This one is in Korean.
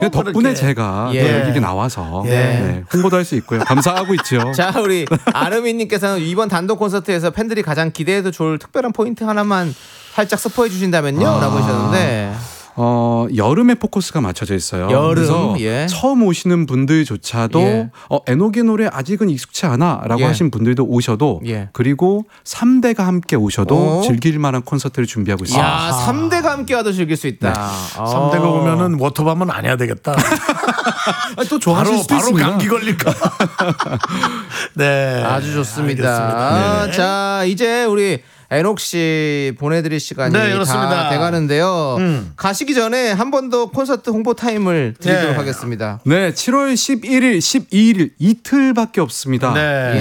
덕분에 그렇게. 제가 예. 여기 나와서 예. 네, 홍보도 할 수 있고요. 감사하고 있죠. 자, 우리 아르미님께서는 이번 단독 콘서트에서 팬들이 가장 기대해도 좋을 특별한 포인트 하나만 살짝 스포해 주신다면요? 라고 하셨는데 여름에 포커스가 맞춰져 있어요. 여름, 그래서 예. 처음 오시는 분들조차도 예. 에녹의 노래 아직은 익숙치 않아라고 예. 하신 분들도 오셔도 예. 그리고 3대가 함께 오셔도 어? 즐길 만한 콘서트를 준비하고 있습니다. 야, 3대가 함께 와도 즐길 수 있다. 3대가 오면은 워터밤은 안 해야 되겠다. 또 좋아하실 수도 바로 있습니다. 감기 걸릴까. 네. 아주 좋습니다. 알겠습니다. 네. 자, 이제 우리 에녹 씨 보내드릴 시간이 네, 그렇습니다. 다 돼가는데요. 가시기 전에 한 번 더 콘서트 홍보 타임을 드리도록 네. 하겠습니다. 네, 7월 11일, 12일 이틀밖에 없습니다. 네.